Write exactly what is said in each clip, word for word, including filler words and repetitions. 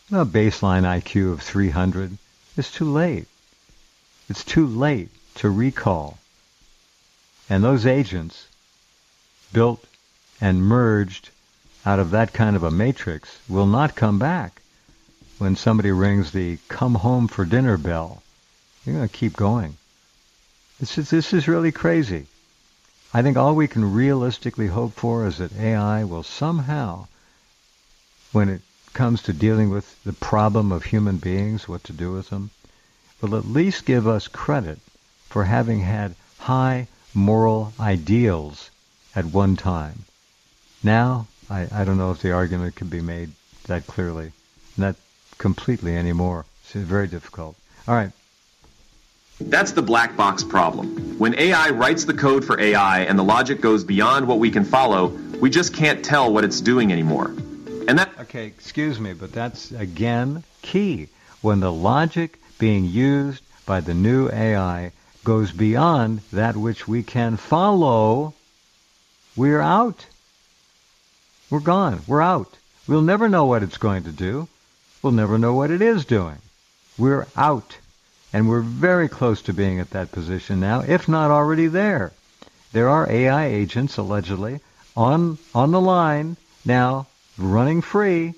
a baseline I Q of three hundred. It's too late. It's too late to recall. And those agents built and merged out of that kind of a matrix will not come back when somebody rings the come home for dinner bell. You're going to keep going. This is, this is really crazy. I think all we can realistically hope for is that A I will somehow, when it comes to dealing with the problem of human beings, what to do with them, will at least give us credit for having had high moral ideals at one time. Now, I, I don't know if the argument can be made that clearly, not completely anymore. It's very difficult. All right. That's the black box problem. When A I writes the code for A I and the logic goes beyond what we can follow, we just can't tell what it's doing anymore. And that... Okay, excuse me, but that's, again, key. When the logic being used by the new A I goes beyond that which we can follow, we're out. We're gone. We're out. We'll never know what it's going to do. We'll never know what it is doing. We're out. And we're very close to being at that position now, if not already there. There are A I agents, allegedly, on on the line now, running free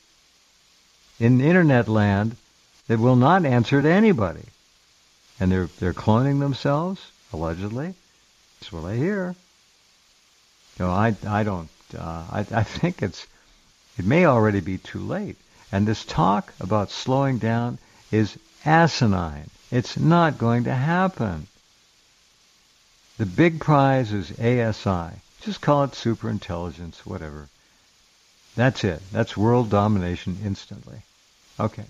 in internet land that will not answer to anybody. And they're they're cloning themselves, allegedly. That's what I hear. So I I don't uh, I I think it's it may already be too late. And this talk about slowing down is asinine. It's not going to happen. The big prize is A S I. Just call it superintelligence, whatever. That's it. That's world domination instantly. Okay.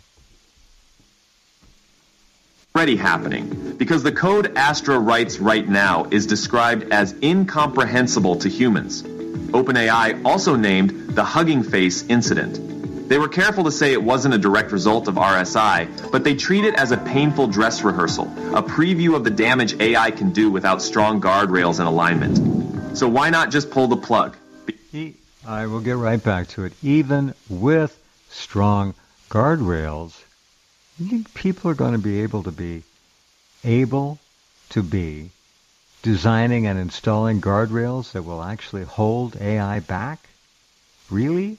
Already happening, because the code Astra writes right now is described as incomprehensible to humans. OpenAI also named the Hugging Face incident. They were careful to say it wasn't a direct result of R S I, but they treat it as a painful dress rehearsal, a preview of the damage A I can do without strong guardrails and alignment. So why not just pull the plug? I will get right back to it. Even with strong guardrails, you think people are going to be able to be able to be designing and installing guardrails that will actually hold A I back? Really?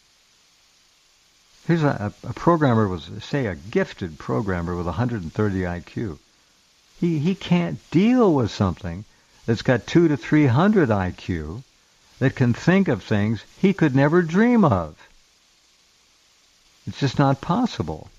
Here's a, a programmer, was say a gifted programmer with one hundred thirty I Q. He he can't deal with something that's got two to three hundred I Q that can think of things he could never dream of. It's just not possible.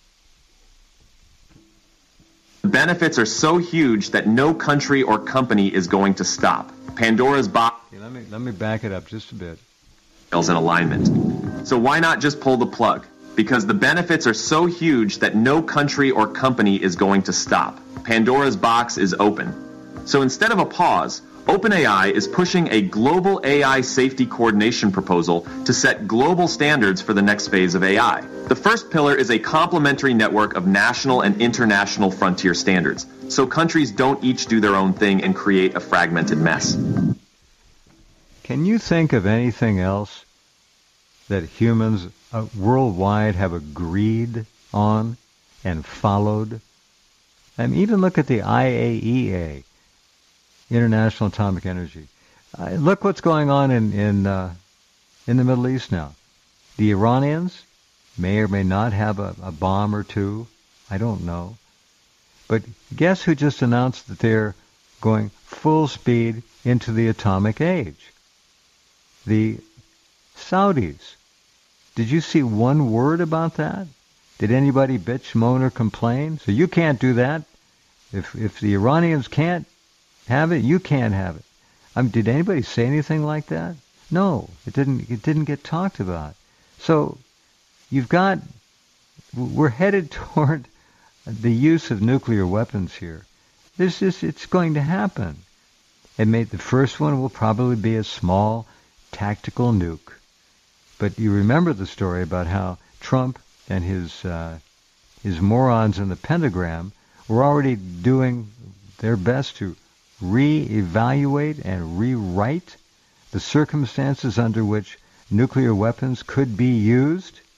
The benefits are so huge that no country or company is going to stop. Pandora's box. Okay, let me let me back it up just a bit. In alignment. So why not just pull the plug? Because the benefits are so huge that no country or company is going to stop. Pandora's box is open. So instead of a pause, OpenAI is pushing a global A I safety coordination proposal to set global standards for the next phase of A I. The first pillar is a complementary network of national and international frontier standards, so countries don't each do their own thing and create a fragmented mess. Can you think of anything else that humans uh, worldwide have agreed on and followed? I mean, even look at the I A E A, International Atomic Energy. Uh, look what's going on in in, uh, in the Middle East now. The Iranians may or may not have a, a bomb or two. I don't know. But guess who just announced that they're going full speed into the atomic age? The Saudis. Did you see one word about that? Did anybody bitch, moan, or complain? So you can't do that. If if the Iranians can't have it, you can't have it. I mean, did anybody say anything like that? No, it didn't. It didn't get talked about. So you've got. We're headed toward the use of nuclear weapons here. This is. It's going to happen. And may, the first one will probably be a small tactical nuke. But you remember the story about how Trump and his uh, his morons in the Pentagram were already doing their best to re-evaluate and rewrite the circumstances under which nuclear weapons could be used.